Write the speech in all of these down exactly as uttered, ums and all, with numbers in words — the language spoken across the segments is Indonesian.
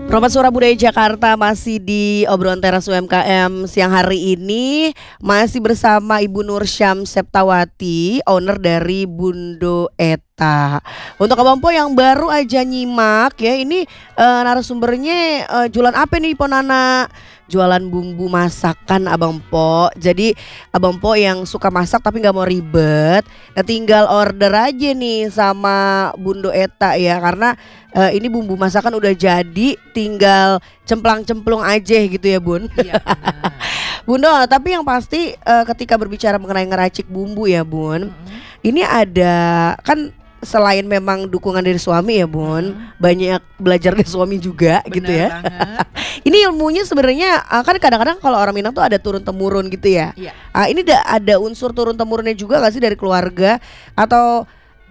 Romat Suara Budaya Jakarta masih di obrolan teras U M K M siang hari ini masih bersama Ibu Nur Syam Septawati, owner dari Bundo Eta. Untuk Abang Po yang baru aja nyimak ya, ini uh, narasumbernya uh, jualan apa nih Ponana? Jualan bumbu masakan Abang Po. Jadi Abang Po yang suka masak tapi gak mau ribet, nah tinggal order aja nih sama Bundo Eta ya. Karena uh, ini bumbu masakan udah jadi, tinggal cemplang-cemplung aja gitu ya Bun. Iya benar. Bundo, tapi yang pasti uh, ketika berbicara mengenai ngeracik bumbu ya Bun, mm-hmm. ini ada kan selain memang dukungan dari suami ya Bun, hmm. banyak belajar dari suami juga. Bener gitu ya. Ini ilmunya sebenarnya kan kadang-kadang kalau orang Minang tuh ada turun temurun gitu ya. Iya. Uh, ini ada, ada unsur turun temurunnya juga gak sih dari keluarga, atau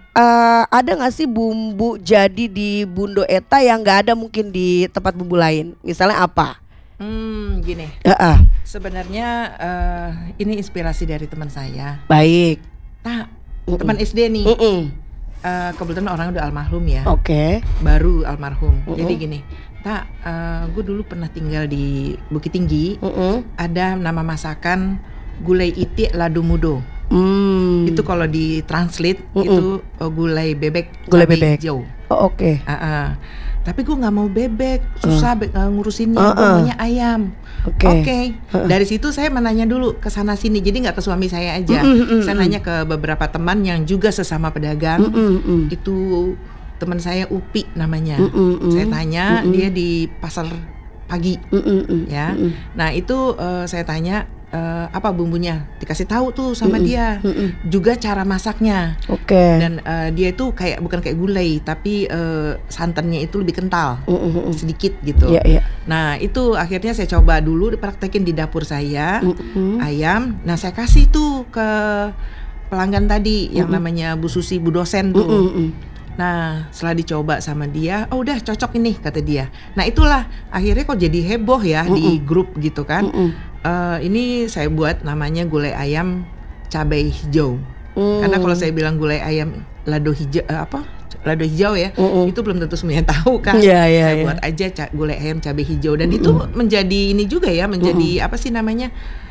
uh, ada gak sih bumbu jadi di Bundo Eta yang gak ada mungkin di tempat bumbu lain? Misalnya apa? Hmm, gini. Uh-uh. Sebenarnya uh, ini inspirasi dari teman saya. Baik. Nah, uh-uh. teman S D nih. Uh-uh. Uh, kebetulan orang udah almarhum ya. Oke. Okay. Baru almarhum. Uh-uh. Jadi gini, tak, uh, gue dulu pernah tinggal di Bukit Tinggi. Uh-uh. Ada nama masakan gulai iti ladu mudo. Hmm. Itu kalau di translate uh-uh. itu uh, gulai bebek. Gulai bebek. Hijau. Oh, oke. Okay. Uh-uh. Tapi gue nggak mau bebek, susah uh. uh, ngurusinnya. Uh-uh. Gue maunya ayam. Oke. Okay. Okay. Uh-uh. Dari situ saya menanya dulu ke sana sini. Jadi nggak ke suami saya aja. Uh-uh. Saya nanya ke beberapa teman yang juga sesama pedagang. Uh-uh. Itu teman saya Upi namanya. Uh-uh. Saya tanya, uh-uh. dia di pasar pagi. Uh-uh. Ya. Uh-uh. Nah itu uh, saya tanya. Uh, apa bumbunya, dikasih tahu tuh sama mm-mm, dia, mm-mm. juga cara masaknya. Oke. Okay. Dan uh, dia itu kayak bukan kayak gulai, tapi uh, santannya itu lebih kental, mm-mm. sedikit gitu. Yeah, yeah. Nah itu akhirnya saya coba dulu dipraktekin di dapur saya, mm-mm. ayam. Nah saya kasih tuh ke pelanggan tadi, mm-mm. yang namanya Bu Susi, Bu dosen tuh. Mm-mm. Nah setelah dicoba sama dia, oh udah cocok ini kata dia. Nah itulah akhirnya kok jadi heboh ya, mm-mm. di grup gitu kan. Uh, ini saya buat namanya gulai ayam cabai hijau. Mm. Karena kalau saya bilang gulai ayam lado hijau uh, apa lado hijau ya, mm-mm. itu belum tentu semuanya tahu kan. Yeah, yeah, saya yeah. buat aja ca- gulai ayam cabai hijau dan mm-mm. itu menjadi ini juga ya, menjadi mm-mm. apa sih namanya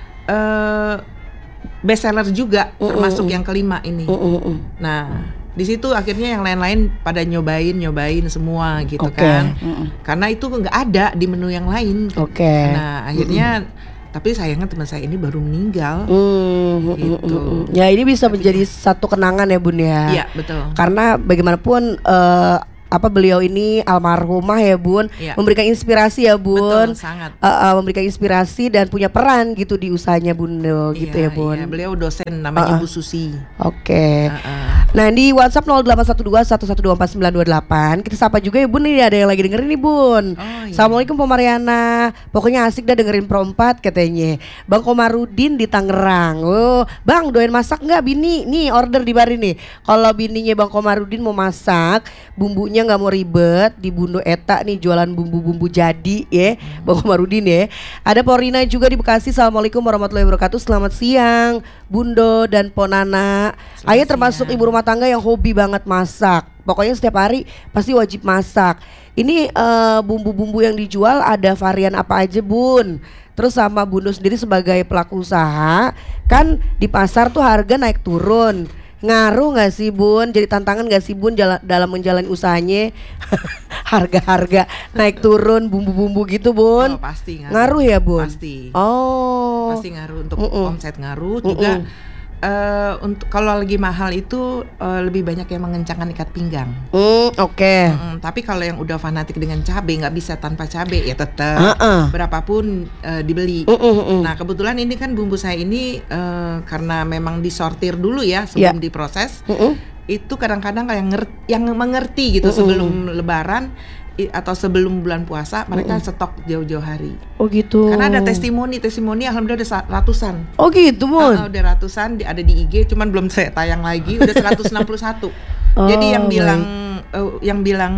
uh, best seller juga, mm-mm. termasuk yang kelima ini. Mm-mm. Nah di situ akhirnya yang lain-lain pada nyobain nyobain semua gitu okay. kan. Mm-mm. Karena itu nggak ada di menu yang lain. Oke. Okay. Nah akhirnya mm-mm. tapi sayangnya teman saya ini baru meninggal. Mm, gitu. Mm, mm, ya ini bisa tapi, menjadi satu kenangan ya Bun ya. Iya betul. Karena bagaimanapun uh, apa beliau ini almarhumah ya Bun, ya. memberikan inspirasi ya Bun. Betul, sangat. Uh, uh, memberikan inspirasi dan punya peran gitu di usahanya Bundo gitu ya, ya Bun. Iya, beliau dosen namanya uh, uh. Bu Susi. Oke. Okay. Uh, uh. Nah di WhatsApp nol delapan satu dua satu satu dua empat sembilan dua delapan kita sapa juga ya Bun, ini ada yang lagi dengerin nih Bun. Oh, iya. Assalamualaikum Pak Mariana. Pokoknya asik dah dengerin Perempat katanya. Bang Komarudin di Tangerang. Oh, Bang doain masak nggak bini? Nih order di bar ini. Kalau bininya Bang Komarudin mau masak, bumbunya nggak mau ribet, di Bundo Eta nih jualan bumbu-bumbu jadi ya, Bang Komarudin ya. Ada Porina juga di Bekasi. Assalamualaikum warahmatullahi wabarakatuh. Selamat siang Bundo dan Ponana. Ayah termasuk ibu rumah tangga yang hobi banget masak. Pokoknya setiap hari pasti wajib masak. Ini uh, bumbu-bumbu yang dijual ada varian apa aja Bun? Terus sama Bundo sendiri sebagai pelaku usaha, kan di pasar tuh harga naik turun. Ngaruh gak sih Bun? Jadi tantangan gak sih Bun jala, dalam menjalani usahanya? Harga-harga naik turun bumbu-bumbu gitu Bun. Oh, pasti ngaruh. Ngaruh ya Bun? Pasti. Oh. Pasti ngaruh untuk Mm-mm. omset ngaruh juga. Mm-mm. Uh, untuk kalau lagi mahal itu uh, lebih banyak yang mengencangkan ikat pinggang. Mm, Oke. Okay. Mm, tapi kalau yang udah fanatik dengan cabai nggak bisa tanpa cabai ya tetap uh-uh. berapapun uh, dibeli. Uh-uh. Nah kebetulan ini kan bumbu saya ini uh, karena memang disortir dulu ya sebelum yeah. diproses. Uh-uh. Itu kadang-kadang yang ngerti, yang mengerti gitu uh-uh. sebelum Lebaran atau sebelum bulan puasa mereka mm-mm. stok jauh-jauh hari. Oh gitu. Karena ada testimoni, testimoni alhamdulillah ada ratusan. Oh gitu Bun. Uh, udah ratusan ada di I G, cuman belum saya tayang lagi. Udah seratus enam puluh satu. Oh, jadi yang bilang uh, yang bilang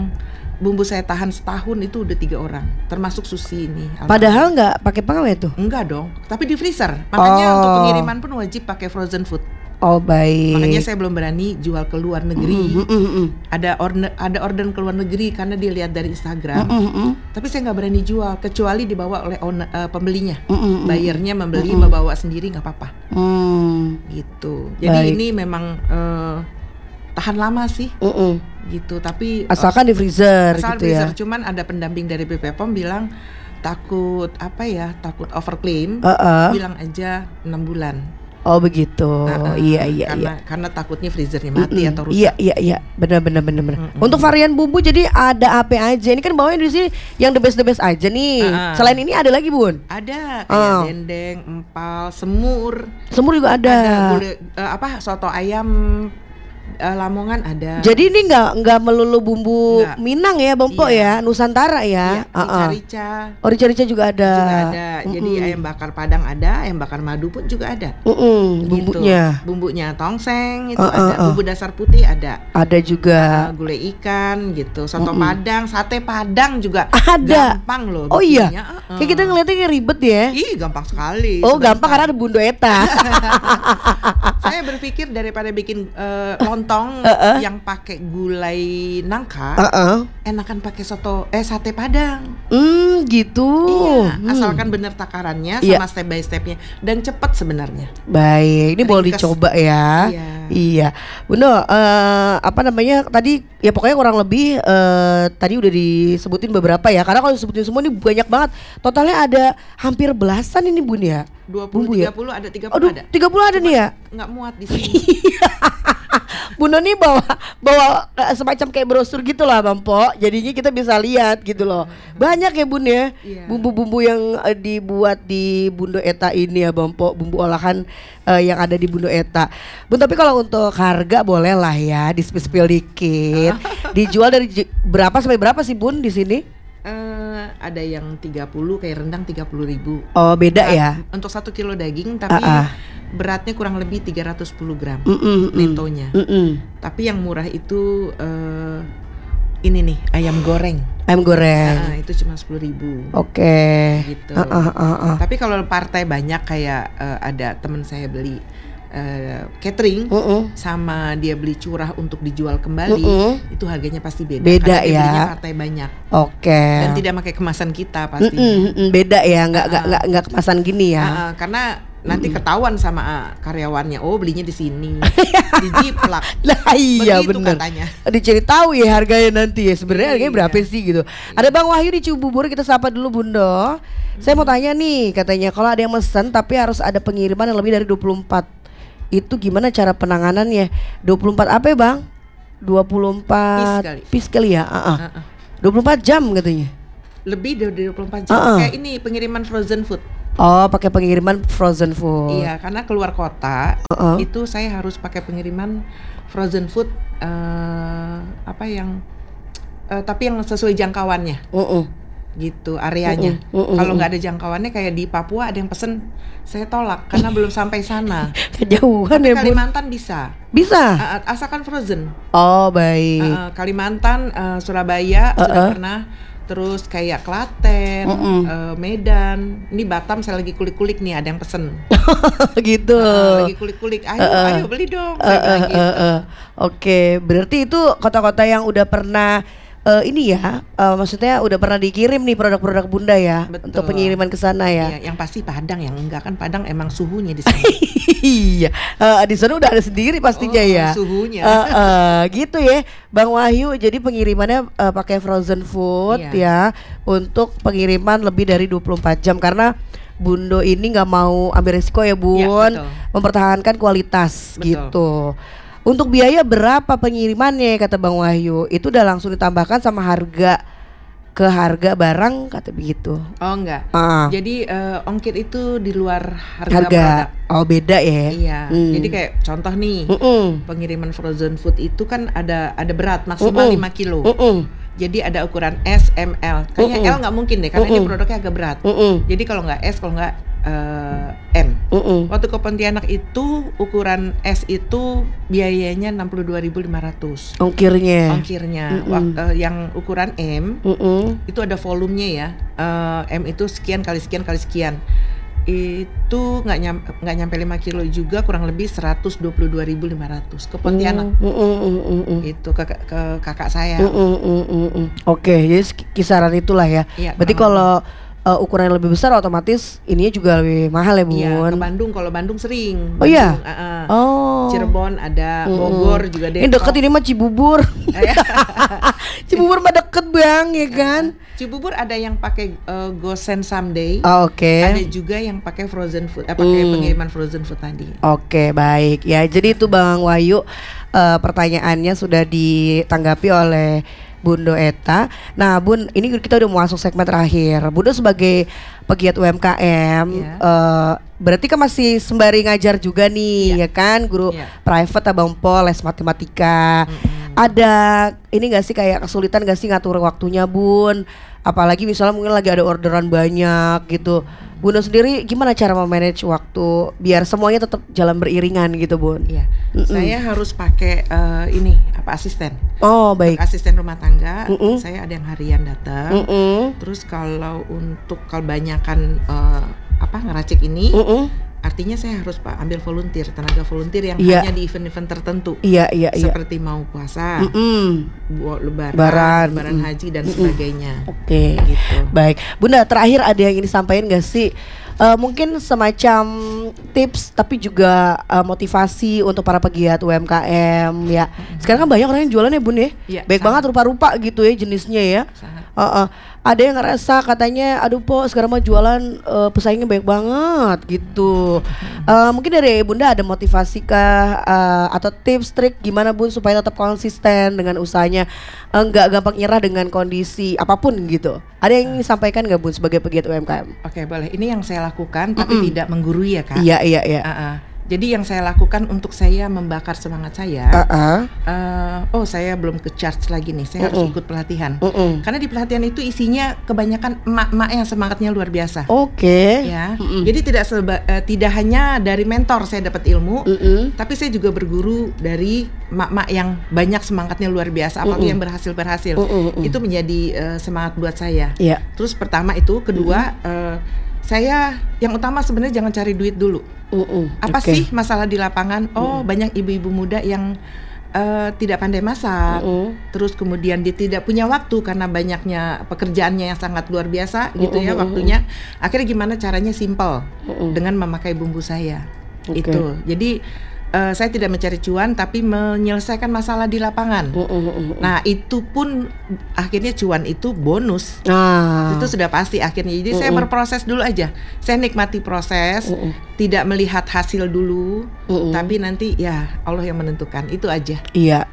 bumbu saya tahan setahun itu udah tiga orang, termasuk Susi ini. Padahal nggak pakai pengawet tuh? Enggak dong, tapi di freezer. Makanya oh. untuk pengiriman pun wajib pakai frozen food. Oh baik. Makanya saya belum berani jual ke luar negeri. Mm, mm, mm. Ada order ada order ke luar negeri karena dilihat dari Instagram. Mm, mm, mm. Tapi saya nggak berani jual kecuali dibawa oleh owner, uh, pembelinya. Mm, mm, mm. Bayarnya membeli mm, mm. membawa sendiri nggak apa-apa. Mm. Gitu. Jadi baik. Ini memang uh, tahan lama sih. Mm, mm. Gitu. Tapi asalkan di freezer asal gitu freezer, ya. Cuman ada pendamping dari B P P O M bilang takut apa ya, takut overclaim, uh-uh. bilang aja enam bulan. Oh begitu, uh-uh. iya iya karena, iya. Karena takutnya freezernya mati mm-mm. atau rusak. Iya iya iya, benar benar benar benar. Untuk varian bumbu jadi ada apa aja? Ini kan bawahnya di sini yang the best the best aja nih. Uh-uh. Selain ini ada lagi Bun? Ada kayak uh. dendeng, empal, semur. Semur juga ada. Ada boleh uh, apa soto ayam. Uh, Lamongan ada. Jadi ini nggak nggak melulu bumbu nggak. Minang ya, Bang Po iya. ya, Nusantara ya. Iya, rica-rica. Oh, rica-rica juga ada. Juga ada. Mm-mm. Jadi ayam bakar Padang ada, ayam bakar madu pun juga ada. Mm-mm, bumbunya. Gitu. Bumbunya tongseng itu uh, uh, ada, uh. bumbu dasar putih ada. Ada juga. Uh, gulai ikan gitu, soto Mm-mm. Padang, sate Padang juga. Ada. Gampang loh. Oh iya. Uh-uh. Kayak kita ngeliatnya kayak ribet ya. Ih, gampang sekali. Oh, sebentar. Gampang karena ada Bundo Eta. Saya berpikir daripada bikin uh, lontong uh-uh. yang pakai gulai nangka, uh-uh. enakan pakai soto eh sate Padang. Hmm, gitu. Iya, hmm. asalkan benar takarannya sama yeah. step by stepnya dan cepat sebenarnya. Baik, ini boleh dicoba ya. Iya. Iya. Bundo, uh, apa namanya tadi ya pokoknya kurang lebih uh, tadi udah disebutin beberapa ya. Karena kalau disebutin semua ini banyak banget. Totalnya ada hampir belasan ini Bun ya. dua puluh Bumbu tiga puluh ya? Ada tiga puluh Aduh, ada. tiga puluh ada Cuma nih ya. Enggak muat di sini. Bundo nih bawa bawa semacam kayak brosur gitu lah Bang Po. Jadinya kita bisa lihat gitu loh. Banyak ya Bun ya. Yeah. Bumbu-bumbu yang uh, dibuat di Bundo Eta ini ya Bang Po. Bumbu olahan uh, yang ada di Bundo Eta. Bun, tapi kalau untuk harga boleh lah ya di-spill dikit. Dijual dari j- berapa sampai berapa sih Bun di sini? Uh, ada yang tiga puluh kayak rendang tiga puluh ribu. Oh beda uh, ya. Untuk satu kilo daging tapi uh-uh. beratnya kurang lebih tiga ratus sepuluh gram Mm-mm, netonya. Mm-mm. Tapi yang murah itu uh, ini nih ayam goreng. Ayam goreng. Uh, itu cuma sepuluh ribu. Oke. Okay. Gitu. Uh, uh, uh, uh. Tapi kalau partai banyak kayak uh, ada teman saya beli Uh, catering uh-uh. sama dia beli curah untuk dijual kembali, uh-uh. itu harganya pasti beda. Beda karena dia ya. belinya partai banyak. Oke. Okay. Dan tidak pakai kemasan kita pasti. Beda ya, nggak nggak uh-uh. nggak kemasan gini ya. Uh-uh. Karena nanti uh-uh. ketahuan sama uh, karyawannya, oh belinya di sini, di Jiplak. Lah iya benar. Dicari tahu ya harganya nanti ya. Sebenarnya harganya berapa iya. sih gitu. Iya. Ada Bang Wahyu di Cibubur, kita sapa dulu Bundo. Hmm. Saya mau tanya nih, katanya kalau ada yang mesen tapi harus ada pengiriman yang lebih dari dua puluh empat. Itu gimana cara penanganannya? dua puluh empat apa ya Bang? dua puluh empat piece kali ya? Uh-uh. Uh-uh. dua puluh empat jam katanya. Lebih dari dua puluh empat jam. Uh-uh. Kayak ini pengiriman frozen food. Oh, pakai pengiriman frozen food. Iya, karena keluar kota uh-uh. itu saya harus pakai pengiriman frozen food uh, apa yang uh, tapi yang sesuai jangkauannya. Uh-uh. Gitu areanya. Uh, uh, uh, Kalau nggak ada jangkauannya kayak di Papua ada yang pesen, saya tolak karena belum sampai sana. Kejauhan ya Bun. Kalimantan bisa. Bisa. Uh, asalkan frozen. Oh baik. Uh, Kalimantan, uh, Surabaya uh, uh. sudah pernah. Terus kayak Klaten, uh, uh. Uh, Medan. Ini Batam saya lagi kulik-kulik nih ada yang pesen. Gitu. Uh, lagi kulik-kulik. Ayo, uh, uh. ayo beli dong. Saya uh, uh, gitu. uh, uh. Oke, okay. Berarti itu kota-kota yang udah pernah. Uh, ini ya, uh, maksudnya udah pernah dikirim nih produk-produk Bunda ya. Betul. Untuk pengiriman ke sana ya. Iya, yang pasti Padang, yang enggak kan Padang emang suhunya di sana. Iya, uh, di sana udah ada sendiri pastinya oh, ya. Suhunya. Uh, uh, gitu ya, Bang Wahyu. Jadi pengirimannya uh, pakai frozen food iya. ya, untuk pengiriman lebih dari dua puluh empat jam karena Bundo ini nggak mau ambil resiko ya Bun, ya, mempertahankan kualitas betul. Gitu. Untuk biaya berapa pengirimannya kata Bang Wahyu? Itu udah langsung ditambahkan sama harga ke harga barang kata begitu. Oh enggak. Uh. Jadi uh, ongkir itu di luar harga, harga produk. Oh beda ya. Iya. Hmm. Jadi kayak contoh nih, uh-uh. pengiriman frozen food itu kan ada ada berat maksimal uh-uh. lima kilo. Uh-uh. Jadi ada ukuran S, M, L. Kayaknya uh-uh. L nggak mungkin deh karena uh-uh. ini produknya agak berat. Uh-uh. Jadi kalau nggak S, kalau nggak uh, M. Uh-uh. Waktu ke Pontianak itu ukuran S itu biayanya enam puluh dua ribu lima ratus. Ongkirnya. Ongkirnya. Uh-uh. Waktu, uh, yang ukuran M uh-uh. itu ada volumenya ya. Uh, M itu sekian kali sekian kali sekian. Itu nggak nyam, nggak nyampe lima kilo juga, kurang lebih seratus dua puluh dua ribu lima ratus ke Pontianak. Mm, mm, mm, mm, mm. Itu ke, ke kakak saya. Mm, mm, mm, mm, mm. Oke, jadi kisaran itulah ya. Iya, Berarti kalau uh, ukuran yang lebih besar otomatis ininya juga lebih mahal ya, Bun? Iya, ke Bandung, kalau Bandung sering. Oh iya? Bandung, uh, uh. Oh. Cirebon ada, Mm, Bogor juga deh. Ini deket ini mah Cibubur. Cibubur mah deket bang, ya kan? Cibubur ada yang pakai uh, Gosen Someday. Oh, oke. Okay. Ada juga yang pakai frozen food, eh, pakai hmm. pengiriman frozen food tadi. Oke, okay, baik. Ya, jadi itu Bang Wahyu, uh, pertanyaannya sudah ditanggapi oleh Bundo Eta. Nah, Bun, ini kita udah mau masuk segmen terakhir. Bundo sebagai pegiat U M K M, yeah. uh, berarti kan masih sembari ngajar juga nih, yeah. ya kan, guru yeah. private Abang Pol, les matematika. Mm-hmm. Ada ini nggak sih kayak kesulitan nggak sih ngatur waktunya, Bun? Apalagi misalnya mungkin lagi ada orderan banyak gitu. Bunda sendiri gimana cara memanage waktu biar semuanya tetap jalan beriringan gitu, Bun? Iya. Mm-mm. Saya harus pakai uh, ini apa asisten. Oh, baik. Untuk asisten rumah tangga. Mm-mm. Saya ada yang harian datang. Mm-mm. Terus kalau untuk kebanyakan uh, apa ngeracik ini, Mm-mm. artinya saya harus Pak ambil volunteer, tenaga volunteer yang yeah. hanya di event-event tertentu. Iya, iya, iya. Seperti mau puasa, Mm-mm. lebaran, Baran. lebaran haji dan Mm-mm. sebagainya. Oke. Okay. Gitu. Baik. Bunda, terakhir ada yang ingin disampaikan gak sih? Uh, mungkin semacam tips tapi juga uh, motivasi untuk para pegiat U M K M ya. Sekarang kan banyak orang yang jualan ya, Bun ya. Ya, baik banget rupa-rupa gitu ya jenisnya ya. Uh, uh. Ada yang ngerasa katanya, aduh po sekarang mah jualan uh, pesaingnya baik banget gitu. Uh, mungkin dari Bunda ada motivasi kah uh, atau tips trik gimana, Bun, supaya tetap konsisten dengan usahanya, enggak uh, gampang nyerah dengan kondisi apapun gitu. Ada yang ingin disampaikan nggak, Bun, sebagai pegiat U M K M? Oke, boleh. Ini yang saya lakukan tapi Mm-mm. tidak menggurui ya, Kak. Iya, iya, iya. Uh-uh. Jadi yang saya lakukan untuk saya membakar semangat saya, uh-uh. uh, oh saya belum ke charge lagi nih, saya uh-uh. harus ikut pelatihan. Uh-uh. Karena di pelatihan itu isinya kebanyakan emak-emak yang semangatnya luar biasa. Oke. Okay. Ya, uh-uh. jadi tidak seba, uh, tidak hanya dari mentor saya dapat ilmu, uh-uh. tapi saya juga berguru dari emak-emak yang banyak semangatnya luar biasa, apalagi uh-uh. yang berhasil berhasil. Uh-uh. Itu menjadi uh, semangat buat saya. Yeah. Terus pertama itu, kedua. Uh-uh. Uh, Saya yang utama sebenarnya jangan cari duit dulu. Uh-uh, Apa okay. sih masalah di lapangan? Oh, uh-uh. banyak ibu-ibu muda yang uh, tidak pandai masak. Uh-uh. Terus kemudian dia tidak punya waktu karena banyaknya pekerjaannya yang sangat luar biasa gitu uh-uh. ya waktunya. Akhirnya gimana caranya simple uh-uh. dengan memakai bumbu saya. Okay. Itu. Jadi Uh, saya tidak mencari cuan tapi menyelesaikan masalah di lapangan. Uh, uh, uh, uh. Nah itu pun akhirnya cuan itu bonus. Ah. Itu sudah pasti akhirnya. Jadi uh, uh. saya berproses dulu aja. Saya nikmati proses, uh, uh. tidak melihat hasil dulu, uh, uh. tapi nanti ya Allah yang menentukan. Itu aja. Iya.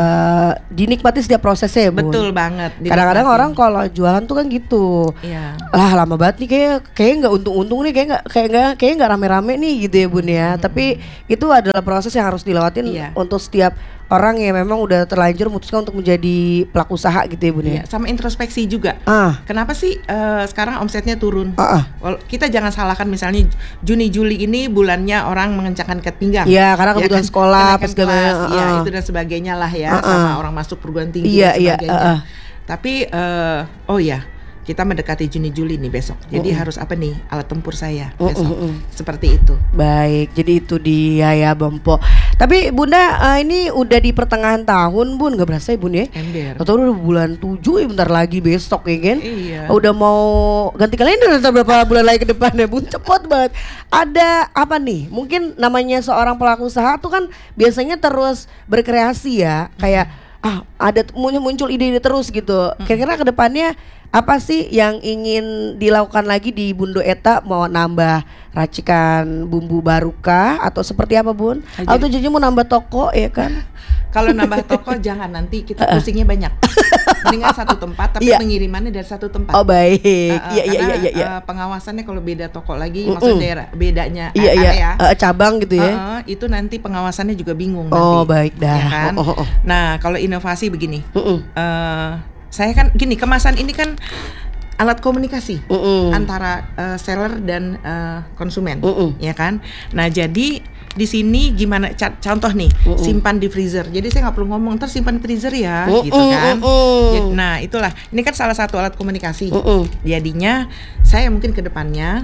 Uh, dinikmati setiap prosesnya ya, Bun. Betul banget. Kadang-kadang orang kalau jualan tuh kan gitu. Iya. Lah lama banget nih, kayak kayak nggak untung-untung nih, kayak nggak kayak nggak kayak nggak rame-rame nih gitu ya, Bun ya. Hmm. Tapi itu adalah proses yang harus dilewatin iya. untuk setiap orang yang memang udah terlanjur memutuskan untuk menjadi pelaku usaha gitu ya, Bun ya. Iya, sama introspeksi juga. Ah. Kenapa sih uh, sekarang omsetnya turun? Ah, ah. Kita jangan salahkan misalnya Juni Juli ini bulannya orang mengencangkan ikat pinggang. Iya, karena kebutuhan ya, sekolah, pas kelas, ya ah. itu dan sebagainya lah ya, ah, sama ah. orang masuk perguruan tinggi iya, dan sebagainya. Iya, ah, ah. Tapi uh, oh ya. Kita mendekati Juni Juli nih besok. Jadi uh-uh. harus apa nih alat tempur saya besok. Uh-uh. Seperti itu. Baik, jadi itu dia ya Bampo. Tapi Bunda uh, ini udah di pertengahan tahun, Bun. Gak berasa ya, Bun ya? Ember. Atau udah bulan tujuh ya, bentar lagi besok ya kan? Iya. Udah mau ganti kalender atau berapa bulan lagi ke depan ya, Bun? Cepet banget. Ada apa nih? Mungkin namanya seorang pelaku usaha tuh kan biasanya terus berkreasi ya. Kayak ah ada muncul ide-ide terus gitu. Kira-kira ke depannya apa sih yang ingin dilakukan lagi di Bundo Eta? Mau nambah racikan bumbu baru kah? Atau seperti apa, Bun? Aja. Atau jadi mau nambah toko ya kan? Kalau nambah toko jangan, nanti kita pusingnya banyak. Mendingan satu tempat tapi yeah. pengirimannya dari satu tempat. Oh baik. Iya uh, uh, iya iya iya. Ya. Uh, pengawasannya kalau beda toko lagi, mm-mm. maksudnya daerah bedanya iya, area iya. Uh, cabang gitu ya. Uh, uh, itu nanti pengawasannya juga bingung oh, nanti. Baik dah. Ya kan? Oh, oh, oh. Nah, kalau inovasi begini. Uh, saya kan gini, kemasan ini kan alat komunikasi uh-uh. antara uh, seller dan uh, konsumen, uh-uh. ya kan. Nah jadi di sini gimana? C- contoh nih, uh-uh. simpan di freezer. Jadi saya nggak perlu ngomong, ntar simpan di freezer ya, uh-uh. gitu kan. Uh-uh. Jadi, nah itulah, ini kan salah satu alat komunikasi. Uh-uh. Jadinya saya mungkin ke depannya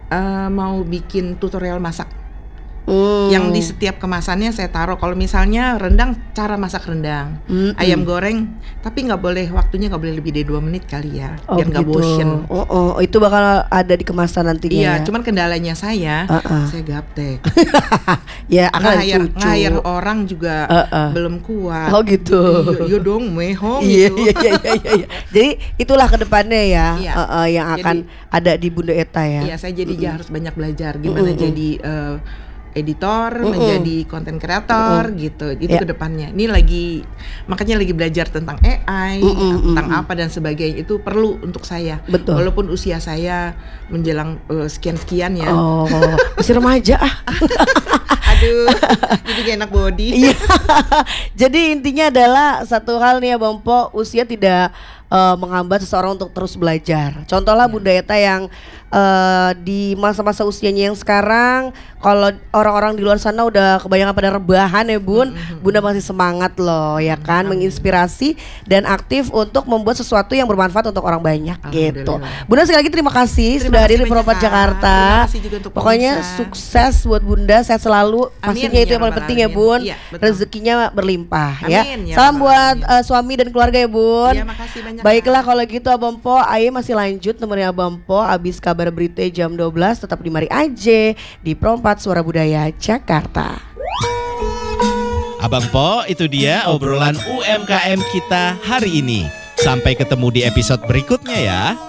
uh, mau bikin tutorial masak. Hmm. Yang di setiap kemasannya saya taruh, kalau misalnya rendang, cara masak rendang, hmm. ayam goreng, tapi nggak boleh, waktunya nggak boleh lebih dari dua menit kali ya, oh, biar nggak gitu. bosen. Oh, oh, itu bakal ada di kemasan nantinya. Iya, ya? Cuman kendalanya saya, uh-uh. saya gaptek. Ya, akan ngahir, ngahir orang juga uh-uh. belum kuat. Oh gitu. Iya, iya dong, mehong iya, gitu. Iya, iya, iya, iya. Jadi itulah kedepannya ya, iya. uh-uh, yang akan jadi, ada di Bunda Eta ya. Iya, saya jadi mm-hmm. harus banyak belajar gimana mm-hmm. jadi uh, editor, mm-hmm. menjadi konten kreator mm-hmm. gitu. Itu yeah. kedepannya. Ini lagi makanya lagi belajar tentang A I, mm-hmm. tentang apa dan sebagainya, itu perlu untuk saya. Betul. Walaupun usia saya menjelang uh, sekian-sekian ya. Oh, masih remaja ah. Aduh, jadi gak enak body. Iya. Jadi intinya adalah satu hal nih ya Bang Po, usia tidak uh, menghambat seseorang untuk terus belajar. Contohlah ya. Bunda Eta yang uh, di masa-masa usianya yang sekarang, kalau orang-orang di luar sana udah kebanyakan pada rebahan ya Bun, mm-hmm. Bunda masih semangat loh ya kan, Amin. Menginspirasi dan aktif untuk membuat sesuatu yang bermanfaat untuk orang banyak gitu. Bunda sekali lagi terima kasih terima sudah hadir di Perompat Jakarta. Pokoknya pemirsa. Sukses buat Bunda, sehat selalu. Pastinya itu yang paling penting ya Bun, ya, rezekinya berlimpah. Amin, ya. Salam ya, buat uh, suami dan keluarga ya Bun. Ya, makasih banyak. Baiklah kalau gitu Abang Po, Aye masih lanjut nemenin Abang Po abis kabar berita jam dua belas, tetap di Mari aja di Perompat Suara Budaya Jakarta. Abang Po, itu dia obrolan U M K M kita hari ini. Sampai ketemu di episode berikutnya ya.